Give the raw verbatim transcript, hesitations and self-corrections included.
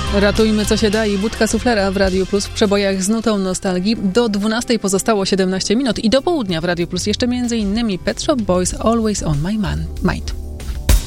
Ratujmy co się da i budka suflera w Radiu Plus w przebojach z nutą nostalgii. Do dwunastej pozostało siedemnaście minut i do południa w Radiu Plus jeszcze między innymi Pet Shop Boys Always on My Man- Mind.